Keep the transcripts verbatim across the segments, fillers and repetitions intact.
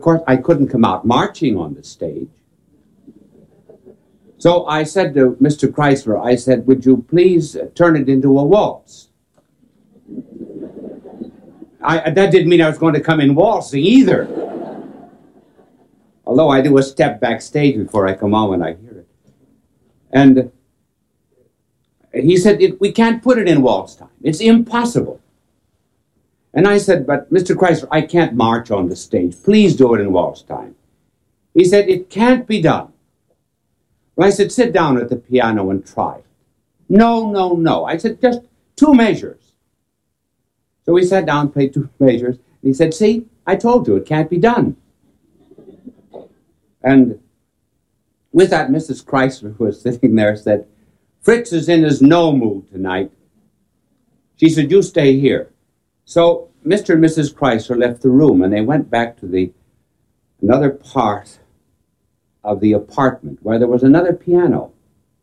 course, I couldn't come out marching on the stage. So I said to Mister Chrysler, I said, would you please turn it into a waltz? I, that didn't mean I was going to come in waltzing either. Although I do a step backstage before I come on when I hear it. And he said, it, we can't put it in waltz time. It's impossible. And I said, but Mister Chrysler, I can't march on the stage. Please do it in waltz time. He said, it can't be done. Well, I said, sit down at the piano and try it. No, no, no. I said, just two measures. So we sat down, played two measures, and he said, see, I told you, it can't be done. And with that, Missus Chrysler, who was sitting there, said, Fritz is in his no mood tonight. She said, you stay here. So Mister and Missus Chrysler left the room, and they went back to the another part of the apartment where there was another piano.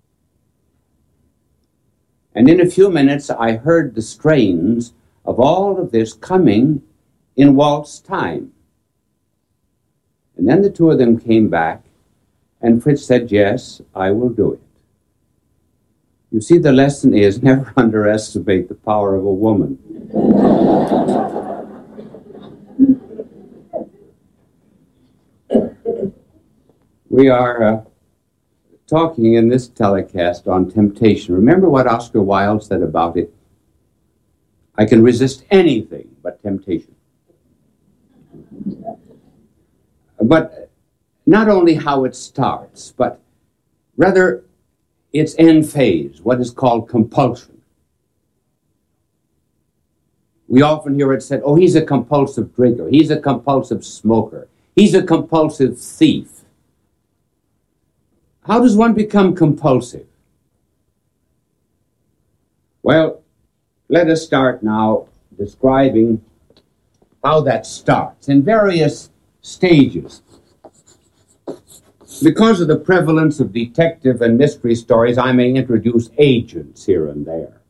And in a few minutes, I heard the strains of all of this coming in waltz time. And then the two of them came back, and Fritz said, yes, I will do it. You see, the lesson is never underestimate the power of a woman. We are uh, talking in this telecast on temptation. Remember what Oscar Wilde said about it? I can resist anything but temptation. But not only how it starts, but rather its end phase, what is called compulsion. We often hear it said, oh, he's a compulsive drinker, he's a compulsive smoker, he's a compulsive thief. How does one become compulsive? Well, let us start now describing how that starts in various stages. Because of the prevalence of detective and mystery stories, I may introduce agents here and there.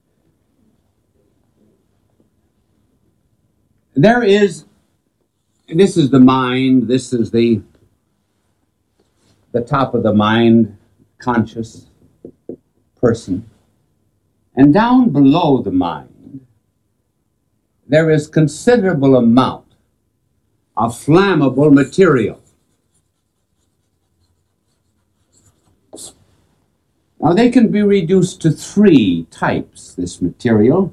There is, this is the mind, this is the, the top of the mind, conscious person. And down below the mind, there is considerable amount of flammable material. Now, they can be reduced to three types, this material.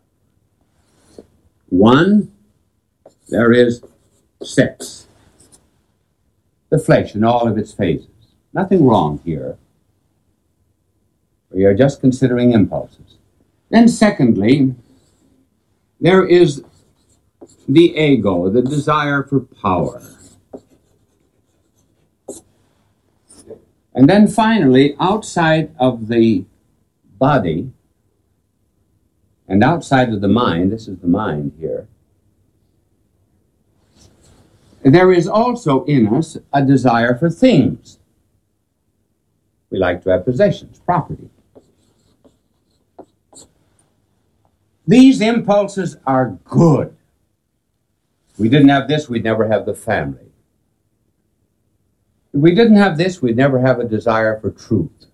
One, there is sex, the flesh in all of its phases. Nothing wrong here. We are just considering impulses. Then secondly, there is the ego, the desire for power. And then finally, outside of the body and outside of the mind, this is the mind here, there is also in us a desire for things. We like to have possessions, property. These impulses are good. If we didn't have this, we'd never have the family. If we didn't have this, we'd never have a desire for truth.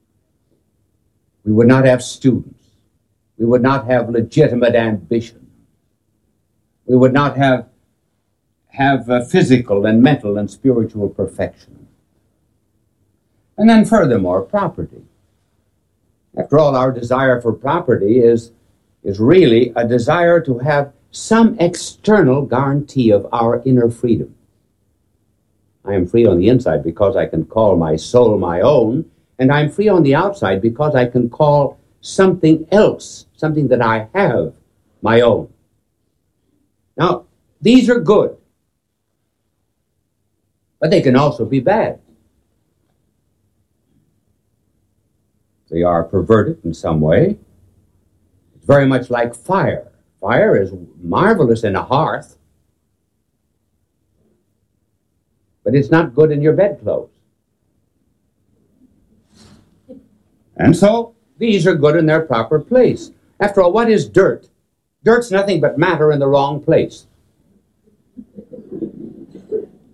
We would not have students. We would not have legitimate ambition. We would not have, have uh, physical and mental and spiritual perfection. And then furthermore, property. After all, our desire for property is, is really a desire to have some external guarantee of our inner freedom. I am free on the inside because I can call my soul my own, and I'm free on the outside because I can call something else, something that I have, my own. Now, these are good, but they can also be bad. They are perverted in some way. It's very much like fire. Fire is marvelous in a hearth, but it's not good in your bedclothes. And so, these are good in their proper place. After all, what is dirt? Dirt's nothing but matter in the wrong place.